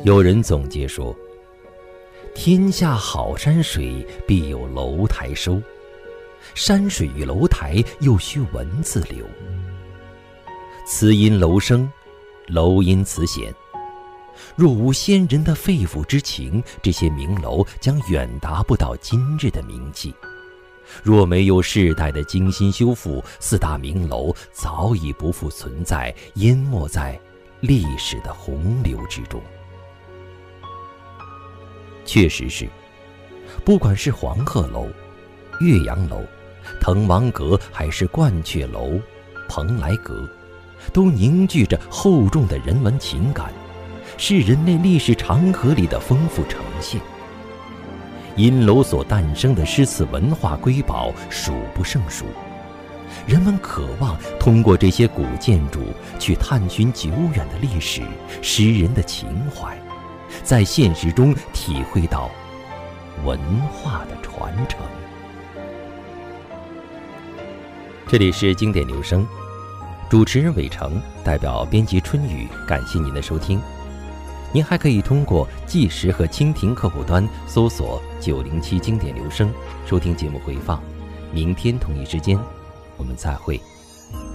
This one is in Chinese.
有人总结说，天下好山水，必有楼台收。山水与楼台，又须文字流。词因楼生，楼因词显。若无先人的肺腑之情，这些名楼将远达不到今日的名气。若没有世代的精心修复，四大名楼早已不复存在，淹没在历史的洪流之中。确实是，不管是黄鹤楼、岳阳楼、滕王阁，还是鹳雀楼、蓬莱阁，都凝聚着厚重的人文情感，是人类历史长河里的丰富呈现。因楼所诞生的诗词文化瑰宝数不胜数，人们渴望通过这些古建筑去探寻久远的历史、诗人的情怀，在现实中体会到文化的传承。这里是经典留声，主持人伟成，代表编辑春雨，感谢您的收听。您还可以通过计时和蜻蜓客户端搜索907经典留声，收听节目回放。明天同一时间，我们再会。